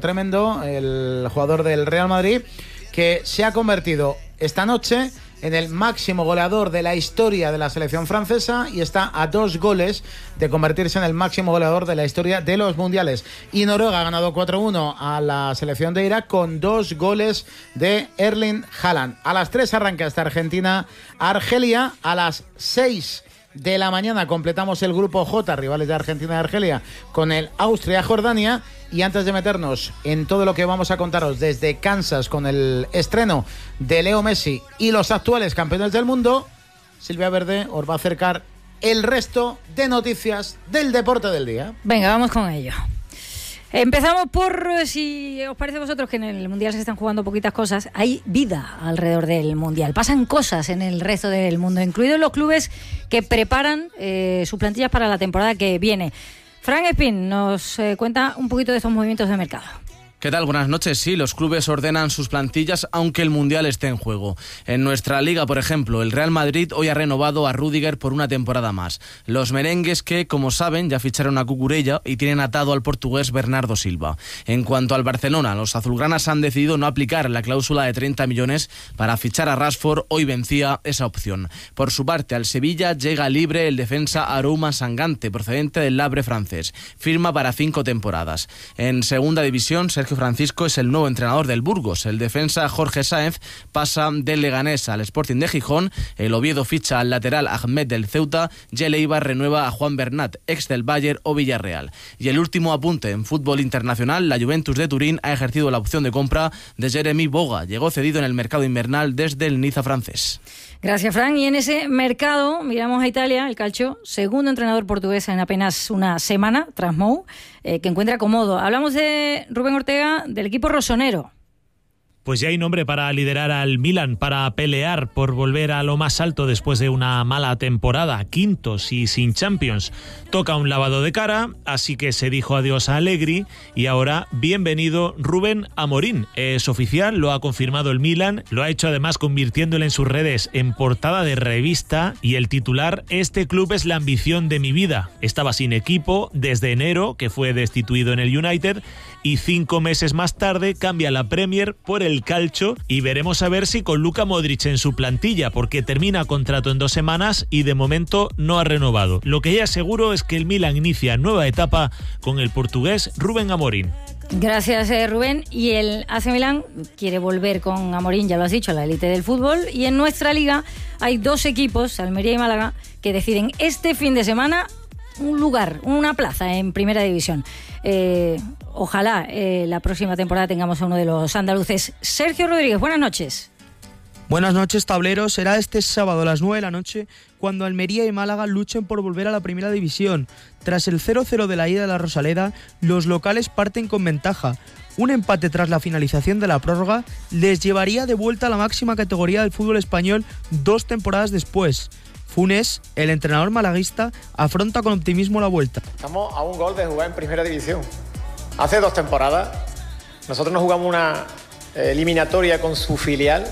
tremendo, el jugador del Real Madrid, que se ha convertido esta noche en el máximo goleador de la historia de la selección francesa y está a 2 goles de convertirse en el máximo goleador de la historia de los mundiales. Y Noruega ha ganado 4-1 a la selección de Irak con 2 goles de Erling Haaland. A las 3 arranca esta Argentina-Argelia. A las 6 de la mañana completamos el grupo J, rivales de Argentina y Argelia, con el Austria-Jordania. Y antes de meternos en todo lo que vamos a contaros desde Kansas con el estreno de Leo Messi y los actuales campeones del mundo, Silvia Verde os va a acercar el resto de noticias del deporte del día. Venga, vamos con ello. Empezamos por, si os parece a vosotros que en el Mundial se están jugando poquitas cosas, hay vida alrededor del Mundial. Pasan cosas en el resto del mundo, incluidos los clubes que preparan sus plantillas para la temporada que viene. Fran Espín nos cuenta un poquito de estos movimientos de mercado. ¿Qué tal? Buenas noches. Sí, los clubes ordenan sus plantillas aunque el Mundial esté en juego. En nuestra liga, por ejemplo, el Real Madrid hoy ha renovado a Rüdiger por una temporada más. Los merengues que, como saben, ya ficharon a Cucurella y tienen atado al portugués Bernardo Silva. En cuanto al Barcelona, los azulgranas han decidido no aplicar la cláusula de 30 millones para fichar a Rashford. Hoy vencía esa opción. Por su parte, al Sevilla llega libre el defensa Arouma Sangante, procedente del Havre francés. Firma para 5 temporadas. En segunda división, Sergio Francisco es el nuevo entrenador del Burgos. El defensa Jorge Sáenz pasa del Leganés al Sporting de Gijón. El Oviedo ficha al lateral Ahmed del Ceuta. Y el Eibar renueva a Juan Bernat, ex del Bayern o Villarreal. Y el último apunte en fútbol internacional, la Juventus de Turín ha ejercido la opción de compra de Jeremy Boga. Llegó cedido en el mercado invernal desde el Niza francés. Gracias, Fran. Y en ese mercado miramos a Italia, el Calcio, segundo entrenador portugués en apenas una semana, tras Mou, que encuentra cómodo. Hablamos de Rubén Ortega, del equipo rosonero. Pues ya hay nombre para liderar al Milan, para pelear por volver a lo más alto después de una mala temporada, quintos y sin Champions. Toca un lavado de cara, así que se dijo adiós a Allegri y ahora bienvenido Rubén Amorín. Es oficial, lo ha confirmado el Milan, lo ha hecho además convirtiéndolo en sus redes en portada de revista y el titular: "Este club es la ambición de mi vida". Estaba sin equipo desde enero, que fue destituido en el United, y 5 meses más tarde cambia la Premier por el Calcio y veremos a ver si con Luka Modric en su plantilla, porque termina contrato en 2 semanas y de momento no ha renovado. Lo que ya es seguro es que el Milan inicia nueva etapa con el portugués Rubén Amorín. Gracias, Rubén. Y el AC Milán quiere volver con Amorín, ya lo has dicho, a la élite del fútbol. Y en nuestra liga hay 2 equipos, Almería y Málaga, que deciden este fin de semana un lugar, una plaza en Primera División. Ojalá la próxima temporada tengamos a uno de los andaluces. Sergio Rodríguez, buenas noches. Buenas noches, tablero. Será este sábado a las 9 de la noche cuando Almería y Málaga luchen por volver a la Primera División. Tras el 0-0 de la ida de la Rosaleda, los locales parten con ventaja. Un empate tras la finalización de la prórroga les llevaría de vuelta a la máxima categoría del fútbol español 2 temporadas después. Funes, el entrenador malaguista, afronta con optimismo la vuelta. Estamos a un gol de jugar en Primera División. Hace 2 temporadas nosotros nos jugamos una eliminatoria con su filial,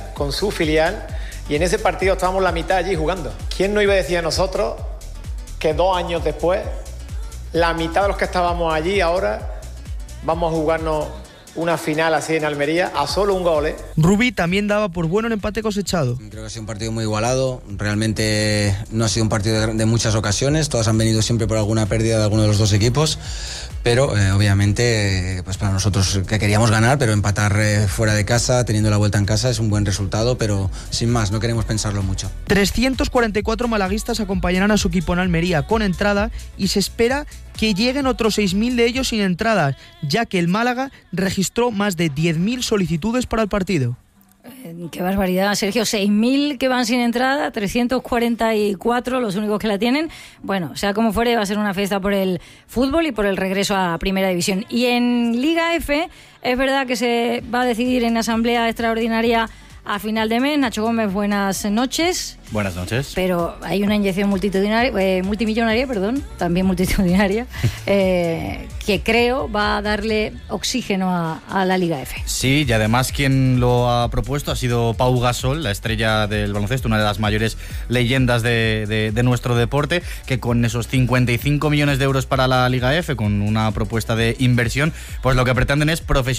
y en ese partido estábamos la mitad allí jugando. ¿Quién nos iba a decir a nosotros que 2 años después, la mitad de los que estábamos allí ahora vamos a jugarnos una final así en Almería a solo un gol? Rubí también daba por bueno el empate cosechado. Creo que ha sido un partido muy igualado. Realmente no ha sido un partido de muchas ocasiones. Todas han venido siempre por alguna pérdida de alguno de los 2 equipos. Pero obviamente pues para nosotros que queríamos ganar, pero empatar fuera de casa, teniendo la vuelta en casa, es un buen resultado, pero sin más, no queremos pensarlo mucho. 344 malaguistas acompañarán a su equipo en Almería con entrada y se espera que lleguen otros 6.000 de ellos sin entradas, ya que el Málaga registró más de 10.000 solicitudes para el partido. Qué barbaridad, Sergio. 6.000 que van sin entrada, 344 los únicos que la tienen. Bueno, sea como fuere, va a ser una fiesta por el fútbol y por el regreso a Primera División. Y en Liga F, es verdad que se va a decidir en asamblea extraordinaria a final de mes. Nacho Gómez, buenas noches. Buenas noches. Pero hay una inyección multimillonaria, también multitudinaria, que creo va a darle oxígeno a la Liga F. Sí, y además quien lo ha propuesto ha sido Pau Gasol, la estrella del baloncesto, una de las mayores leyendas de nuestro deporte, que con esos 55 millones de euros para la Liga F, con una propuesta de inversión, pues lo que pretenden es profesionalizar